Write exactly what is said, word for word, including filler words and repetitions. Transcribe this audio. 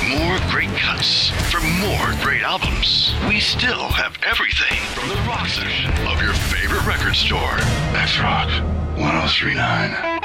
more great cuts, for more great albums. We still have everything from the rock section of your favorite record store. X Rock ten thirty-nine.